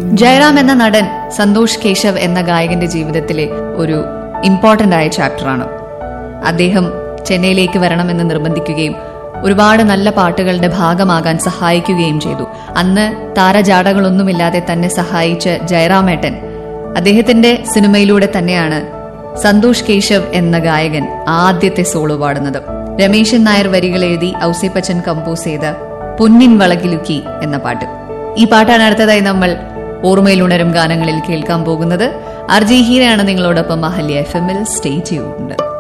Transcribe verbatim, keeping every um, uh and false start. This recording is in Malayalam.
ജയറാം എന്ന നടൻ സന്തോഷ് കേശവ് എന്ന ഗായകന്റെ ജീവിതത്തിലെ ഒരു ഇമ്പോർട്ടന്റ് ആയ ചാപ്റ്ററാണ്. അദ്ദേഹം ചെന്നൈയിലേക്ക് വരണമെന്ന് നിർബന്ധിക്കുകയും ഒരുപാട് നല്ല പാട്ടുകളുടെ ഭാഗമാകാൻ സഹായിക്കുകയും ചെയ്തു. അന്ന് താരജാടകളൊന്നുമില്ലാതെ തന്നെ സഹായിച്ച ജയറാമേട്ടൻ അദ്ദേഹത്തിന്റെ സിനിമയിലൂടെ തന്നെയാണ് സന്തോഷ് കേശവ് എന്ന ഗായകൻ ആദ്യത്തെ സോളോ പാടുന്നത്. രമേശൻ നായർ വരികൾ എഴുതി ഔസേപ്പച്ചൻ കമ്പോസ് ചെയ്ത പൊന്നിൻ വളകിലുക്കി എന്ന പാട്ട്. ഈ പാട്ടാണ് അടുത്തതായി നമ്മൾ ഓർമ്മയിൽ ഉണരും ഗാനങ്ങളിൽ കേൾക്കാൻ പോകുന്നത്. ആർ ജി ഹീരയാണ് നിങ്ങളോടൊപ്പം അഹല്യ എഫ് എമ്മിൽ. Stay tuned.